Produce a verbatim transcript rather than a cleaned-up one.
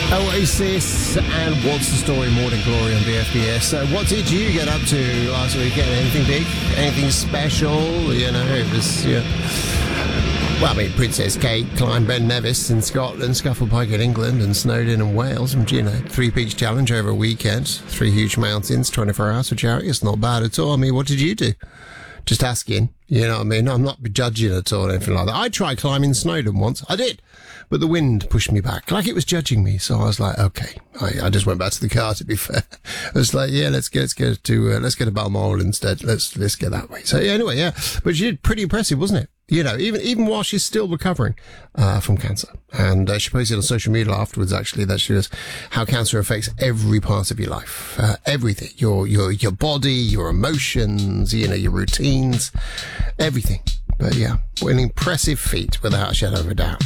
Oasis and What's the Story, Morning Glory on B F B S. So what did you get up to last weekend? Anything big? Anything special? You know, it was, yeah. Well, I mean, Princess Kate climbed Ben Nevis in Scotland, Scufflepike in England, and Snowdon in Wales. And, you know, three-peach challenge over a weekend, three huge mountains, twenty-four hours for charity. It's not bad at all. I mean, what did you do? Just asking, you know what I mean? I'm not judging at all or anything like that. I tried climbing Snowdon once. I did. But the wind pushed me back, like it was judging me. So I was like, okay. I, I just went back to the car, to be fair. I was like, yeah, let's get, let's get to, uh, let's get to Balmoral instead. Let's, let's get that way. So yeah, anyway, yeah. But she did pretty impressive, wasn't it? You know, even, even while she's still recovering, uh, from cancer. And, uh, she posted on social media afterwards, actually, that she was, how cancer affects every part of your life. Uh, everything. Your, your, your body, your emotions, you know, your routines, everything. But yeah, an impressive feat without a shadow of a doubt.